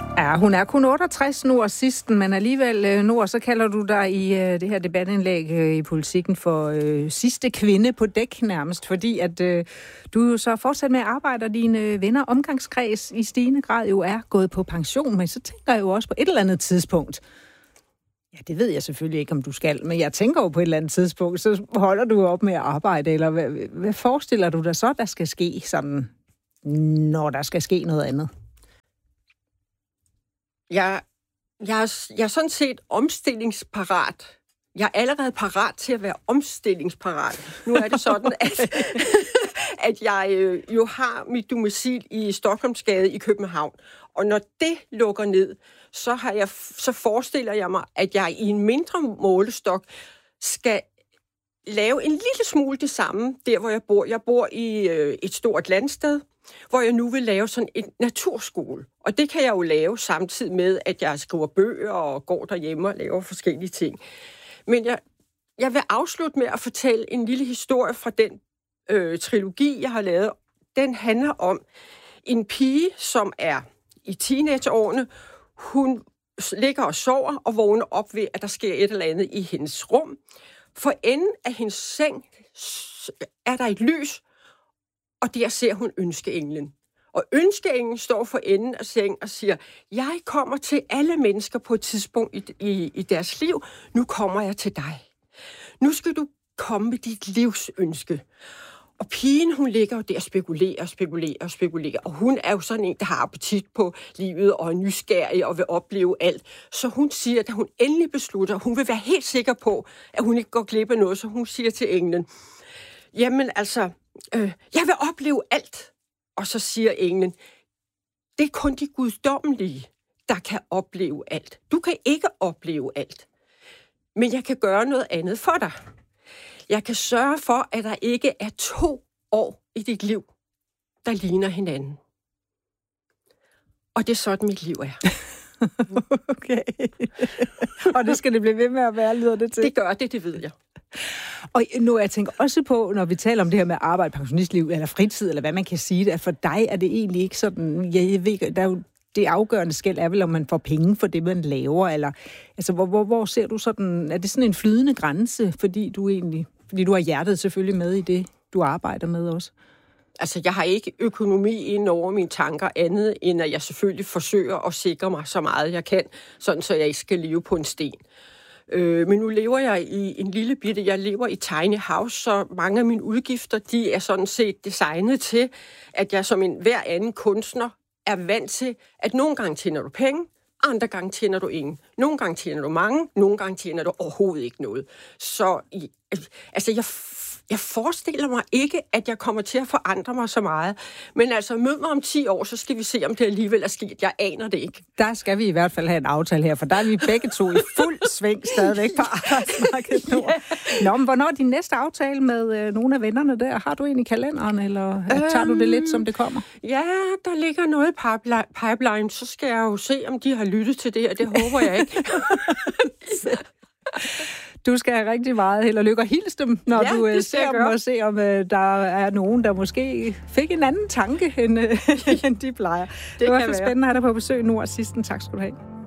Ja, hun er kun 68 nu og sidsten, men alligevel nu, så kalder du dig i det her debatindlæg i Politikken for sidste kvinde på dæk nærmest, fordi at du så fortsat med at arbejde, og dine venner omgangskreds i stigende grad jo er gået på pension, men så tænker jeg jo også på et eller andet tidspunkt. Ja, det ved jeg selvfølgelig ikke, om du skal, men jeg tænker jo på et eller andet tidspunkt, så holder du op med at arbejde, eller hvad forestiller du dig så, der skal ske sådan, når der skal ske noget andet? Jeg er sådan set omstillingsparat. Jeg er allerede parat til at være omstillingsparat. Nu er det sådan, at jeg jo har mit domicil i Stockholmsgade i København. Og når det lukker ned, så forestiller jeg mig, at jeg i en mindre målestok skal lave en lille smule det samme, der hvor jeg bor. Jeg bor i et stort landsted, hvor jeg nu vil lave sådan en naturskole. Og det kan jeg jo lave samtidig med, at jeg skriver bøger og går derhjemme og laver forskellige ting. Men jeg vil afslutte med at fortælle en lille historie fra den trilogi, jeg har lavet. Den handler om en pige, som er i teenageårene. Hun ligger og sover og vågner op ved, at der sker et eller andet i hendes rum. For enden af hendes seng er der et lys, og der ser hun ønskeenglen. Og ønskeenglen står for enden af sengen og siger, jeg kommer til alle mennesker på et tidspunkt i deres liv. Nu kommer jeg til dig. Nu skal du komme med dit livsønske. Og pigen, hun ligger jo der og spekulerer. Og hun er jo sådan en, der har appetit på livet og er nysgerrig og vil opleve alt. Så hun siger, at hun endelig beslutter, hun vil være helt sikker på, at hun ikke går glip af noget. Så hun siger til englen, jamen altså, jeg vil opleve alt. Og så siger englen, det er kun de guddommelige, der kan opleve alt. Du kan ikke opleve alt. Men jeg kan gøre noget andet for dig. Jeg kan sørge for, at der ikke er 2 år i dit liv, der ligner hinanden. Og det er sådan, mit liv er. Okay. Og det skal det blive ved med at være, lyder det til? Det gør det ved jeg. Og nu jeg tænker også på, når vi taler om det her med arbejde, pensionistliv eller fritid, eller hvad man kan sige det, at for dig er det egentlig ikke sådan, jeg ved, der er jo det afgørende skel er vel, om man får penge for det, man laver, eller altså, hvor ser du sådan, er det sådan en flydende grænse, fordi du har hjertet selvfølgelig med i det, du arbejder med også? Altså, jeg har ikke økonomi ind over mine tanker andet, end at jeg selvfølgelig forsøger at sikre mig så meget, jeg kan, sådan så jeg ikke skal leve på en sten. Men nu lever jeg i en lille bitte, jeg lever i tiny house, så mange af mine udgifter, de er sådan set designet til, at jeg som hver anden kunstner er vant til, at nogle gange tjener du penge, andre gange tjener du ingen. Nogle gange tjener du mange, nogle gange tjener du overhovedet ikke noget. Så altså, jeg forestiller mig ikke, at jeg kommer til at forandre mig så meget. Men altså, mød mig om 10 år, så skal vi se, om det alligevel er sket. Jeg aner det ikke. Der skal vi i hvert fald have en aftale her, for der er vi begge to i fuld sving stadigvæk på arbejdsmarkedet nu. Nå, men hvornår er din næste aftale med nogle af vennerne der? Har du en i kalenderen, eller tager du det lidt, som det kommer? Ja, der ligger noget i pipeline. Så skal jeg jo se, om de har lyttet til det, og det håber jeg ikke. Du skal have rigtig meget held og lykke, og hils dem, når du ser dem, og se, om der er nogen, der måske fik en anden tanke, end de plejer. Det var så spændende at have dig på besøg nu, og sidsten tak skal du have.